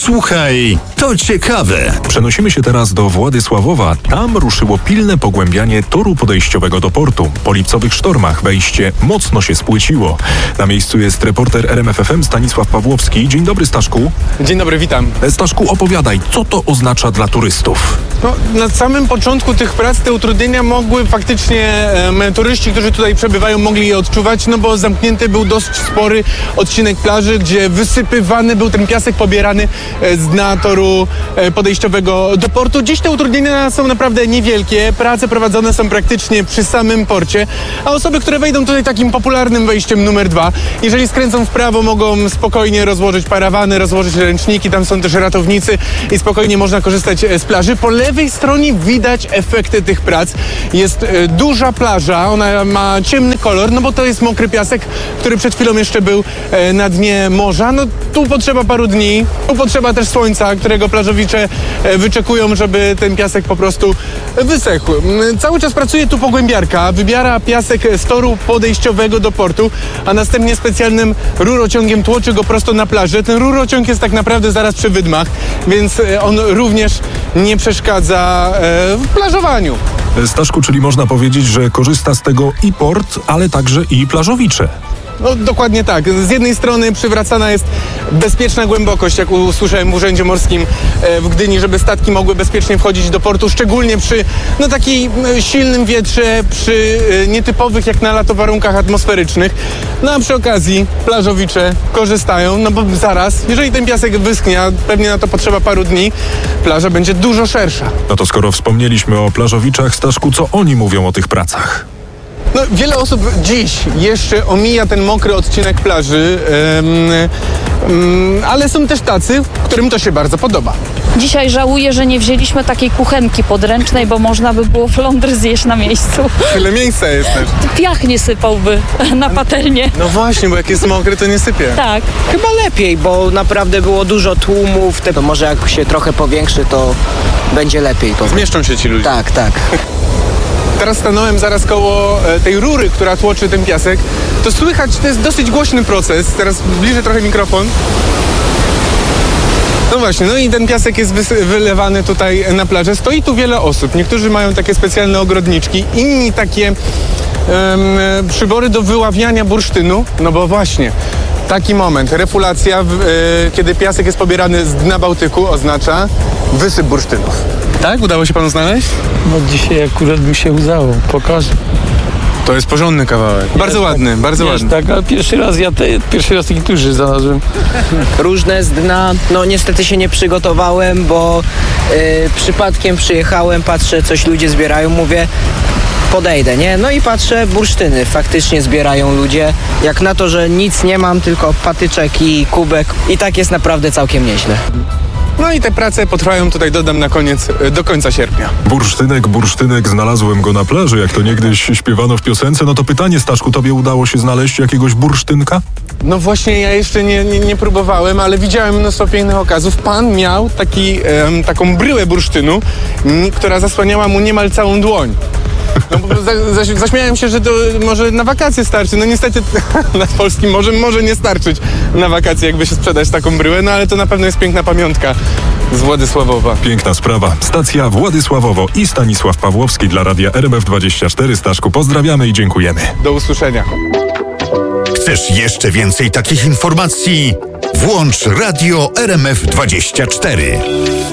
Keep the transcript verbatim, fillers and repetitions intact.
Słuchaj, to ciekawe. Przenosimy się teraz do Władysławowa. Tam ruszyło pilne pogłębianie toru podejściowego do portu. Po lipcowych sztormach wejście mocno się spłyciło. Na miejscu jest reporter R M F F M Stanisław Pawłowski. Dzień dobry, Staszku. Dzień dobry, witam. Staszku, opowiadaj, co to oznacza dla turystów? No, na samym początku tych prac te utrudnienia mogły faktycznie e, turyści, którzy tutaj przebywają, mogli je odczuwać, no bo zamknięty był dość spory odcinek plaży, gdzie wysypywany był ten piasek pobierany e, z dna toru e, podejściowego do portu. Dziś te utrudnienia są naprawdę niewielkie. Prace prowadzone są praktycznie przy samym porcie, a osoby, które wejdą tutaj takim popularnym wejściem numer dwa, jeżeli skręcą w prawo, mogą spokojnie rozłożyć parawany, rozłożyć ręczniki, tam są też ratownicy i spokojnie można korzystać z plaży. Po lewej stronie widać efekty tych prac. Jest e, duża plaża, ona ma ciemny kolor, no bo to jest mokry piasek, który przed chwilą jeszcze był e, na dnie morza. No tu potrzeba paru dni, tu potrzeba też słońca, którego plażowicze e, wyczekują, żeby ten piasek po prostu wysechł. E, cały czas pracuje tu pogłębiarka, wybiera piasek z toru podejściowego do portu, a następnie specjalnym rurociągiem tłoczy go prosto na plażę. Ten rurociąg jest tak naprawdę zaraz przy wydmach, więc e, on również nie przeszkadza e, w plażowaniu. Staszku, czyli można powiedzieć, że korzysta z tego i port, ale także i plażowicze. No dokładnie tak. Z jednej strony przywracana jest bezpieczna głębokość, jak usłyszałem w Urzędzie Morskim w Gdyni, żeby statki mogły bezpiecznie wchodzić do portu, szczególnie przy no takiej silnym wietrze, przy nietypowych jak na lato warunkach atmosferycznych. No a przy okazji plażowicze korzystają, no bo zaraz, jeżeli ten piasek wyschnie, a pewnie na to potrzeba paru dni, plaża będzie dużo szersza. No to skoro wspomnieliśmy o plażowiczach, Staszku, co oni mówią o tych pracach? No, wiele osób dziś jeszcze omija ten mokry odcinek plaży, um, um, ale są też tacy, którym to się bardzo podoba. Dzisiaj żałuję, że nie wzięliśmy takiej kuchenki podręcznej, bo można by było flądry zjeść na miejscu. Tyle miejsca jest też. Piach nie sypałby na patelnię. No właśnie, bo jak jest mokry, to nie sypie. Tak. Chyba lepiej, bo naprawdę było dużo tłumów. To może jak się trochę powiększy, to będzie lepiej. To... Zmieszczą się ci ludzie. Tak, tak. Teraz stanąłem zaraz koło tej rury, która tłoczy ten piasek. To słychać, to jest dosyć głośny proces. Teraz bliżej trochę mikrofon. No właśnie, no i ten piasek jest wylewany tutaj na plażę. Stoi tu wiele osób. Niektórzy mają takie specjalne ogrodniczki, inni takie um, przybory do wyławiania bursztynu. No bo właśnie, taki moment, refulacja, w, e, kiedy piasek jest pobierany z dna Bałtyku, oznacza wysyp bursztynów. Tak? Udało się panu znaleźć? No dzisiaj akurat mi się udało, pokażę. To jest porządny kawałek. Bardzo jest ładny, tak, bardzo jest ładny. Tak, ale pierwszy raz ja te, pierwszy raz taki duży znalazłem. Różne z dna, no niestety się nie przygotowałem, bo yy, przypadkiem przyjechałem, patrzę, coś ludzie zbierają, mówię, podejdę, nie? No i patrzę, bursztyny faktycznie zbierają ludzie. Jak na to, że nic nie mam, tylko patyczek i kubek. I tak jest naprawdę całkiem nieźle. No i te prace potrwają, tutaj dodam na koniec, do końca sierpnia. Bursztynek, bursztynek, znalazłem go na plaży, jak to niegdyś śpiewano w piosence. No to pytanie, Staszku, tobie udało się znaleźć jakiegoś bursztynka? No właśnie, ja jeszcze nie, nie, nie próbowałem, ale widziałem mnóstwo pięknych okazów. Pan miał taki, um, taką bryłę bursztynu, m, która zasłaniała mu niemal całą dłoń. No, bo za, za, zaśmiałem się, że to może na wakacje starczy. No niestety na polskim morze może nie starczyć na wakacje, jakby się sprzedać taką bryłę, no ale to na pewno jest piękna pamiątka z Władysławowa. Piękna sprawa. Stacja Władysławowo i Stanisław Pawłowski dla Radia R M F dwadzieścia cztery. Staszku, pozdrawiamy i dziękujemy. Do usłyszenia. Chcesz jeszcze więcej takich informacji? Włącz Radio R M F dwadzieścia cztery.